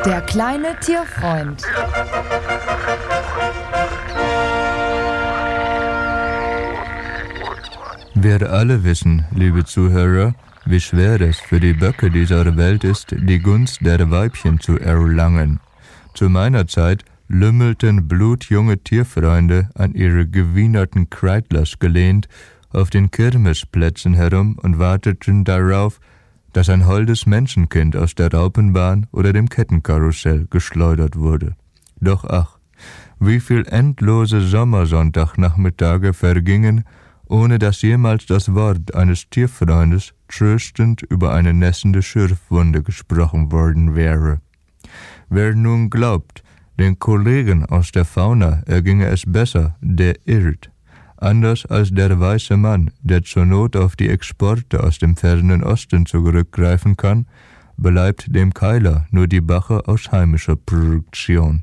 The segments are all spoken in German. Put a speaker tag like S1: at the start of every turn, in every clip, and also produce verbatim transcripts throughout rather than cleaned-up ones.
S1: Der kleine Tierfreund.
S2: Wir alle wissen, liebe Zuhörer, wie schwer es für die Böcke dieser Welt ist, die Gunst der Weibchen zu erlangen. Zu meiner Zeit lümmelten blutjunge Tierfreunde an ihre gewienerten Kreitlers gelehnt auf den Kirmesplätzen herum und warteten darauf, dass ein holdes Menschenkind aus der Raupenbahn oder dem Kettenkarussell geschleudert wurde. Doch ach, wie viel endlose Sommersonntagnachmittage vergingen, ohne dass jemals das Wort eines Tierfreundes tröstend über eine nässende Schürfwunde gesprochen worden wäre. Wer nun glaubt, den Kollegen aus der Fauna erginge es besser, der irrt. Anders als der weiße Mann, der zur Not auf die Exporte aus dem fernen Osten zurückgreifen kann, bleibt dem Keiler nur die Bache aus heimischer Produktion.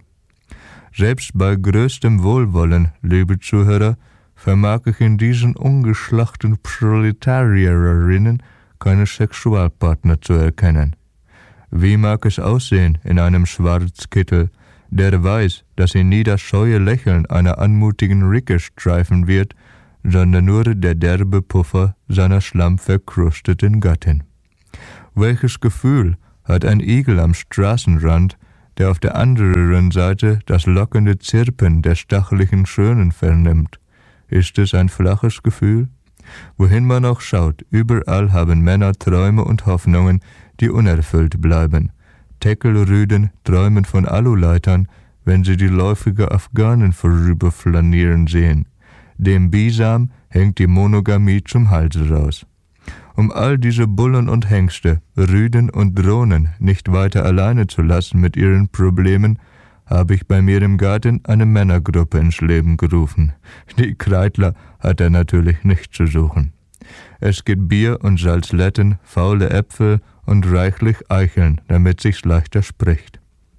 S2: Selbst bei größtem Wohlwollen, liebe Zuhörer, vermag ich in diesen ungeschlachten Proletarierinnen keine Sexualpartner zu erkennen. Wie mag es aussehen in einem Schwarzkittel, der weiß, dass ihn nie das scheue Lächeln einer anmutigen Ricke streifen wird, sondern nur der derbe Puffer seiner schlammverkrusteten Gattin. Welches Gefühl hat ein Igel am Straßenrand, der auf der anderen Seite das lockende Zirpen der stacheligen Schönen vernimmt? Ist es ein flaches Gefühl? Wohin man auch schaut, überall haben Männer Träume und Hoffnungen, die unerfüllt bleiben. Teckelrüden träumen von Aluleitern, wenn sie die läufige Afghanen vorüberflanieren sehen. Dem Bisam hängt die Monogamie zum Halse raus. Um all diese Bullen und Hengste, Rüden und Drohnen nicht weiter alleine zu lassen mit ihren Problemen, habe ich bei mir im Garten eine Männergruppe ins Leben gerufen. Die Kreitler hat er natürlich nicht zu suchen. Es gibt Bier und Salzletten, faule Äpfel und reichlich Eicheln, damit sich's leichter spricht.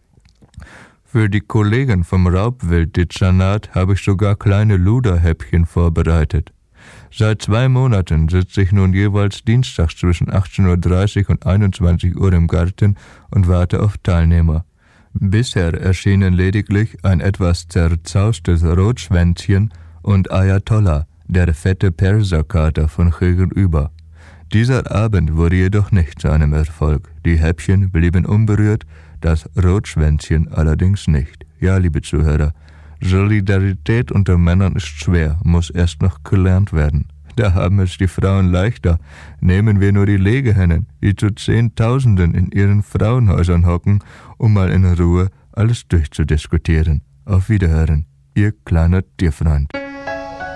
S2: Für die Kollegen vom Raubwilddezernat habe ich sogar kleine Luderhäppchen vorbereitet. Seit zwei Monaten sitze ich nun jeweils dienstags zwischen achtzehn Uhr dreißig und einundzwanzig Uhr im Garten und warte auf Teilnehmer. Bisher erschienen lediglich ein etwas zerzaustes Rotschwänzchen und Ayatollah, der fette Perserkater von gegenüber. Dieser Abend wurde jedoch nicht zu einem Erfolg. Die Häppchen blieben unberührt, das Rotschwänzchen allerdings nicht. Ja, liebe Zuhörer, Solidarität unter Männern ist schwer, muss erst noch gelernt werden. Da haben es die Frauen leichter. Nehmen wir nur die Legehennen, die zu Zehntausenden in ihren Frauenhäusern hocken, um mal in Ruhe alles durchzudiskutieren. Auf Wiederhören, Ihr kleiner Tierfreund.